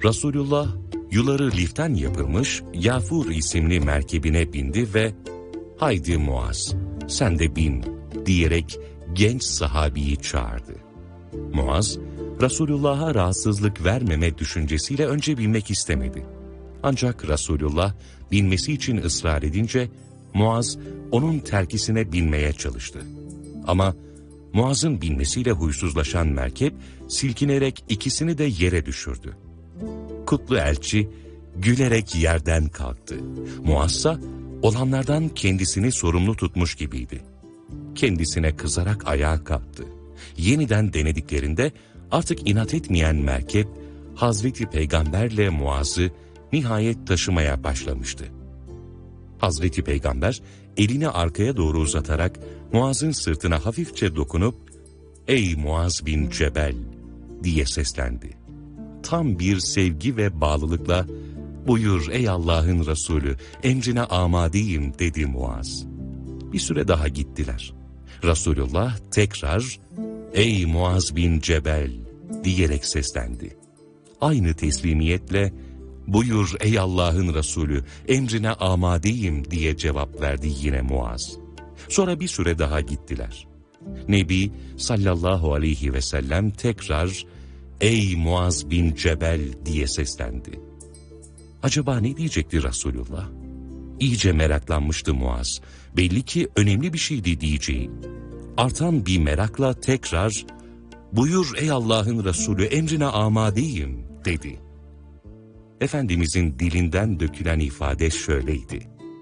Resulullah, yuları liften yapılmış Yafur isimli merkebine bindi ve "Haydi Muaz, sen de bin" diyerek genç sahabiyi çağırdı. Muaz, Resulullah'a rahatsızlık vermeme düşüncesiyle önce binmek istemedi. Ancak Resulullah binmesi için ısrar edince Muaz onun terkisine binmeye çalıştı. Ama Muaz'ın binmesiyle huysuzlaşan merkep silkinerek ikisini de yere düşürdü. Kutlu elçi gülerek yerden kalktı. Muaz'sa olanlardan kendisini sorumlu tutmuş gibiydi. Kendisine kızarak ayağa kalktı. Yeniden denediklerinde artık inat etmeyen merkep Hazreti Peygamberle Muaz'ı nihayet taşımaya başlamıştı. Hazreti Peygamber elini arkaya doğru uzatarak Muaz'ın sırtına hafifçe dokunup "Ey Muaz bin Cebel" diye seslendi. Tam bir sevgi ve bağlılıkla "Buyur ey Allah'ın Resulü, emrine amadeyim" dedi Muaz. Bir süre daha gittiler. Resulullah tekrar "Ey Muaz bin Cebel" diyerek seslendi. Aynı teslimiyetle "Buyur ey Allah'ın Resulü, emrine amadeyim" diye cevap verdi yine Muaz. Sonra bir süre daha gittiler. Nebi sallallahu aleyhi ve sellem tekrar "Ey Muaz bin Cebel" diye seslendi. Acaba ne diyecekti Resulullah? İyice meraklanmıştı Muaz. Belli ki önemli bir şeydi diyeceği. Artan bir merakla tekrar "Buyur ey Allah'ın Resulü, emrine amadeyim" dedi. Efendimizin dilinden dökülen ifade şöyleydi: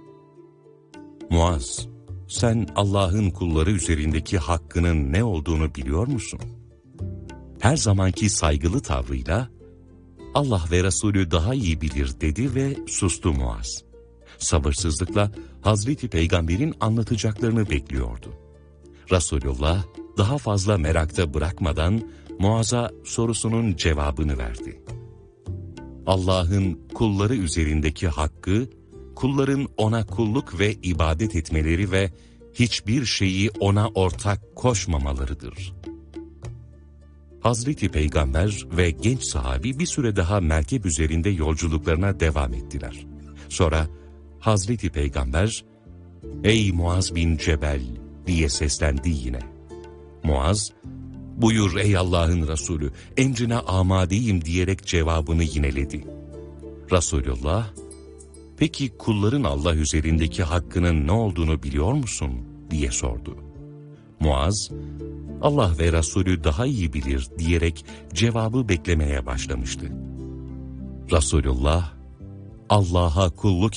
"Muaz, sen Allah'ın kulları üzerindeki hakkının ne olduğunu biliyor musun?" Her zamanki saygılı tavrıyla "Allah ve Resulü daha iyi bilir" dedi ve sustu Muaz. Sabırsızlıkla Hazreti Peygamber'in anlatacaklarını bekliyordu. Resulullah daha fazla merakta bırakmadan Muaz'a sorusunun cevabını verdi. Allah'ın kulları üzerindeki hakkı, kulların ona kulluk ve ibadet etmeleri ve hiçbir şeyi ona ortak koşmamalarıdır. Hazreti Peygamber ve genç sahabi bir süre daha merkep üzerinde yolculuklarına devam ettiler. Sonra Hazreti Peygamber "Ey Muaz bin Cebel" diye seslendi yine. Muaz, "Buyur ey Allah'ın Resulü, emrine amadeyim" diyerek cevabını yineledi. Resulullah, "Peki kulların Allah üzerindeki hakkının ne olduğunu biliyor musun?" diye sordu. Muaz, "Allah ve Resulü daha iyi bilir" diyerek cevabı beklemeye başlamıştı. Resulullah, "Allah'a kulluk